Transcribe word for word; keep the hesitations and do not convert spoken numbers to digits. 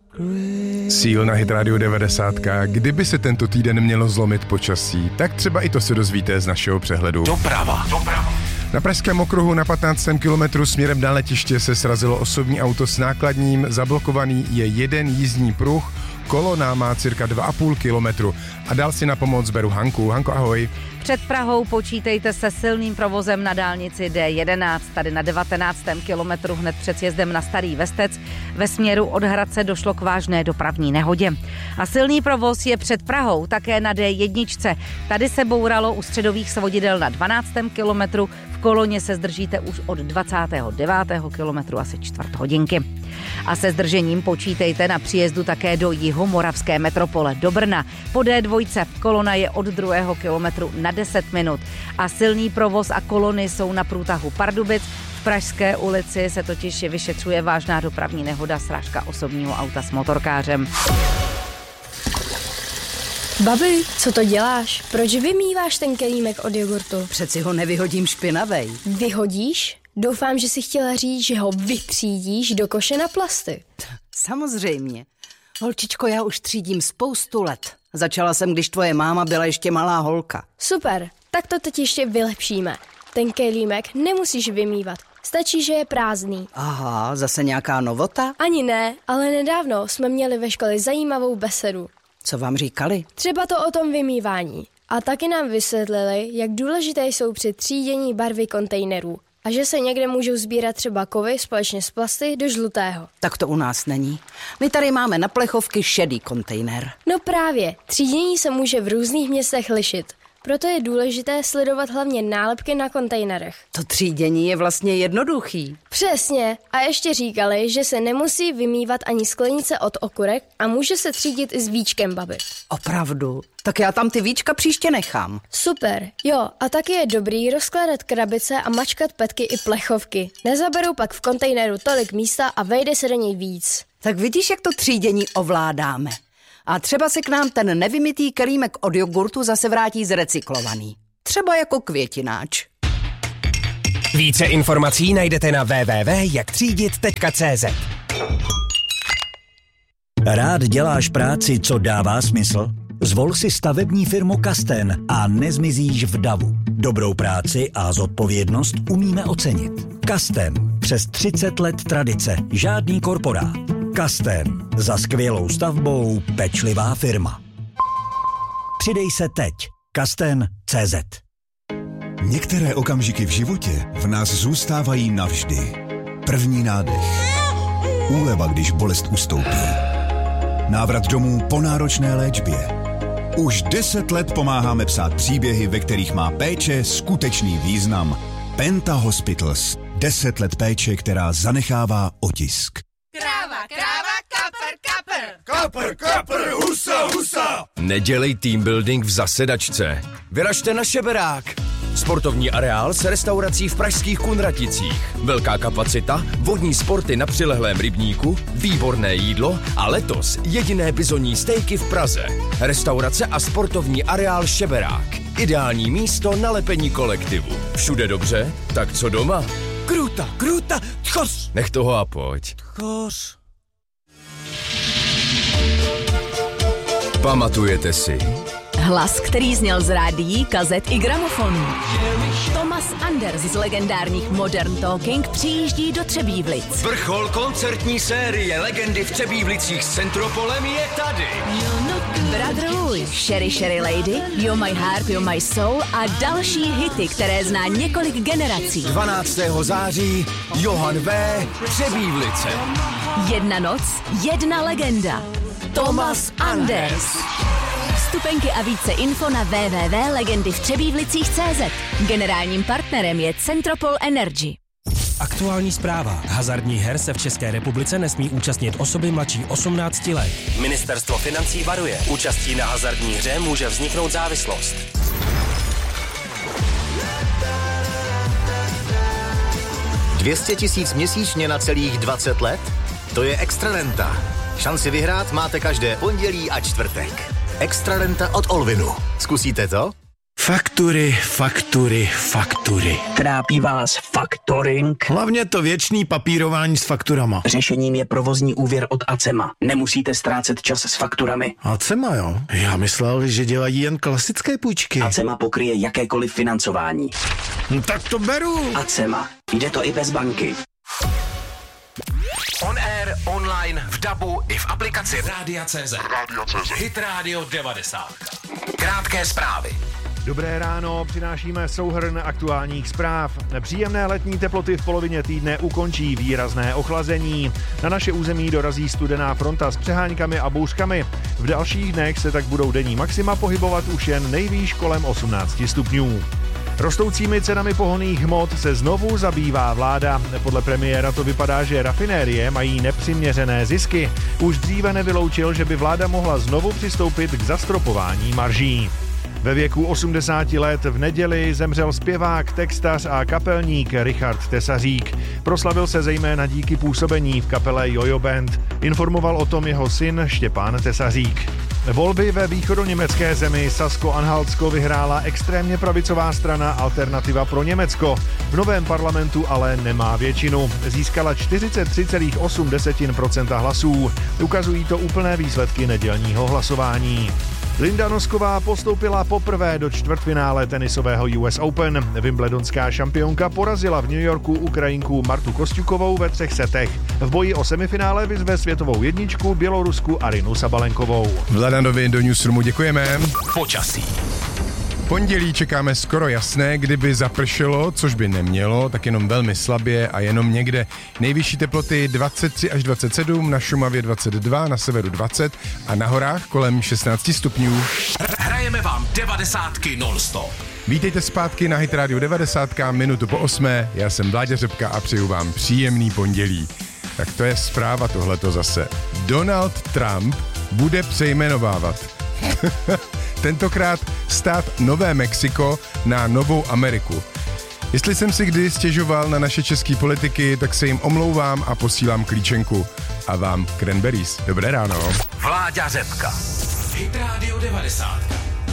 Síl na Hit Radio devadesát. Kdyby se tento týden mělo zlomit počasí, tak třeba i to se dozvíte z našeho přehledu. Doprava. Doprava. Na pražském okruhu na patnáctém kilometru směrem na letiště se srazilo osobní auto s nákladním, zablokovaný je jeden jízdní pruh, kolona má cirka dva a půl kilometru. A dál si na pomoc beru Hanku. Hanko, ahoj. Před Prahou počítejte se silným provozem na dálnici D jedenáct, tady na devatenáctém kilometru hned před sjezdem na Starý Vestec. Ve směru od Hradce došlo k vážné dopravní nehodě. A silný provoz je před Prahou také na D jedna. Tady se bouralo u středových svodidel na dvanáctém kilometru, v koloně se zdržíte už od dvacátého devátého kilometru asi čtvrt hodinky. A se zdržením počítejte na příjezdu také do jihomoravské metropole do Brna. Po D dva kolona je od druhého kilometru na deset minut. A silný provoz a kolony jsou na průtahu Pardubic. V Pražské ulici se totiž vyšetřuje vážná dopravní nehoda, srážka osobního auta s motorkářem. Babi, co to děláš? Proč vymýváš ten kelímek od jogurtu? Přeci ho nevyhodím špinavej. Vyhodíš? Doufám, že jsi chtěla říct, že ho vytřídíš do koše na plasty. Samozřejmě. Holčičko, já už třídím spoustu let. Začala jsem, když tvoje máma byla ještě malá holka. Super, tak to teď ještě vylepšíme. Ten kelímek nemusíš vymývat. Stačí, že je prázdný. Aha, zase nějaká novota? Ani ne, ale nedávno jsme měli ve škole zajímavou besedu. Co vám říkali? Třeba to o tom vymývání. A taky nám vysvětlili, jak důležité jsou při třídění barvy kontejnerů. A že se někde můžou sbírat třeba kovy společně s plasty do žlutého. Tak to u nás není. My tady máme na plechovky šedý kontejner. No právě, třídění se může v různých městech lišit. Proto je důležité sledovat hlavně nálepky na kontejnerech. To třídění je vlastně jednoduchý. Přesně. A ještě říkali, že se nemusí vymývat ani sklenice od okurek a může se třídit i s víčkem, babi. Opravdu? Tak já tam ty víčka příště nechám. Super. Jo, a taky je dobrý rozkládat krabice a mačkat petky i plechovky. Nezaberou pak v kontejneru tolik místa a vejde se do něj víc. Tak vidíš, jak to třídění ovládáme. A třeba se k nám ten nevymytý kelímek od jogurtu zase vrátí zrecyklovaný. Třeba jako květináč. Více informací najdete na w w w tečka jak třídit tečka c z. Rád děláš práci, co dává smysl? Zvol si stavební firmu Kasten a nezmizíš v davu. Dobrou práci a zodpovědnost umíme ocenit. Kasten. Přes třicet let tradice. Žádný korporát. Kasten. Za skvělou stavbou pečlivá firma. Přidej se teď. Kasten tečka cé zet. Některé okamžiky v životě v nás zůstávají navždy. První nádech. Úleva, když bolest ustoupí. Návrat domů po náročné léčbě. Už deset let pomáháme psát příběhy, ve kterých má péče skutečný význam. Penta Hospitals. Deset let péče, která zanechává otisk. Kráva, kráva, kapr, kapr. Kapr, kapr, husa, husa. Nedělej team building v zasedačce. Vyražte na Šeberák. Sportovní areál s restaurací v pražských Kunraticích. Velká kapacita, vodní sporty na přilehlém rybníku, výborné jídlo a letos jediné bizonní stejky v Praze. Restaurace a sportovní areál Šeberák. Ideální místo na lepení kolektivu. Všude dobře, tak co doma? Kruta, kruta, tchos. Nech toho a pojď. Tchos. Pamatujete si? Hlas, který zněl z rádií, kazet i gramofonů. Thomas Anders z legendárních Modern Talking přijíždí do Třebívlic. Vrchol koncertní série Legendy v Třebívlicích s Centropolem je tady. Brother Louis, Sherry Sherry Lady, You're My Heart, You're My Soul a další hity, které zná několik generací. dvanáctého září Johan V. Třebívlice. Jedna noc, jedna legenda. Thomas Anders. Vstupenky a více info na w w w tečka legendy v Třebívlicích tečka cé zet. Generálním partnerem je Centropol Energy. Aktuální zpráva. Hazardních her se v České republice nesmí účastnit osoby mladší osmnácti let. Ministerstvo financí varuje. Účastí na hazardní hře může vzniknout závislost. dvě stě tisíc měsíčně na celých dvacet let? To je extra renta. Šanci vyhrát máte každé pondělí a čtvrtek. Extra renta od Olvinu. Zkusíte to? Faktury, faktury, faktury. Trápí vás faktoring? Hlavně to věčný papírování s fakturama. Řešením je provozní úvěr od Acema. Nemusíte ztrácet čas s fakturami. Acema, jo? Já myslel, že dělají jen klasické půjčky. Acema pokryje jakékoliv financování. No, tak to beru. Acema. Jde to i bez banky. On air, online, v dabu i v aplikaci Rádia tečka cé zet. Hit Radio devadesát. Krátké zprávy. Dobré ráno, přinášíme souhrn aktuálních zpráv. Příjemné letní teploty v polovině týdne ukončí výrazné ochlazení. Na naše území dorazí studená fronta s přeháňkami a bouřkami. V dalších dnech se tak budou denní maxima pohybovat už jen nejvýš kolem osmnáct stupňů. Rostoucími cenami pohonných hmot se znovu zabývá vláda. Podle premiéra to vypadá, že rafinérie mají nepřiměřené zisky. Už dříve nevyloučil, že by vláda mohla znovu přistoupit k zastropování marží. Ve věku osmdesáti let v neděli zemřel zpěvák, textař a kapelník Richard Tesařík. Proslavil se zejména díky působení v kapele Jojo Band. Informoval o tom jeho syn Štěpán Tesařík. Volby ve východoněmecké zemi Sasko-Anhaltsko vyhrála extrémně pravicová strana Alternativa pro Německo. V novém parlamentu ale nemá většinu. Získala čtyřicet tři celá osm procenta hlasů. Ukazují to úplné výsledky nedělního hlasování. Linda Nosková postoupila poprvé do čtvrtfinále tenisového U S Open. Wimbledonská šampionka porazila v New Yorku Ukrajinku Martu Kosťukovou ve třech setech. V boji o semifinále vyzve světovou jedničku Bělorusku Arinu Sabalenkovou. Vladanovi do Newsroomu děkujeme. Počasí. Pondělí čekáme skoro jasné, kdyby zapršelo, což by nemělo, tak jenom velmi slabě a jenom někde. Nejvyšší teploty dvacet tři až dvacet sedm, na Šumavě dvacet dva, na severu dvacet a na horách kolem šestnáct stupňů. Hrajeme vám devadesátky non-stop. Vítejte zpátky na Hit Radio devadesát, minutu po osmé, já jsem Vláďa Řepka a přeju vám příjemný pondělí. Tak to je zpráva tohleto zase. Donald Trump bude přejmenovávat. Tentokrát stát Nové Mexiko na Novou Ameriku. Jestli jsem si kdy stěžoval na naše české politiky, tak se jim omlouvám a posílám klíčenku. A vám cranberries. Dobré ráno. Vláďa Řepka. Hit Radio devadesát.